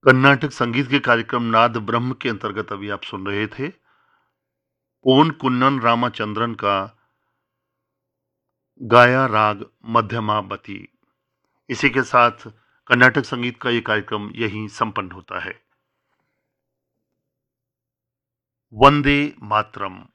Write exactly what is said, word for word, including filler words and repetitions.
कर्नाटक संगीत के कार्यक्रम नाद ब्रह्म के अंतर्गत अभी आप सुन रहे थे पोन कुन्नन रामाचंद्रन का गाया राग मध्यमावती। इसी के साथ कर्नाटक संगीत का ये कार्यक्रम यहीं संपन्न होता है। वंदे मातरम।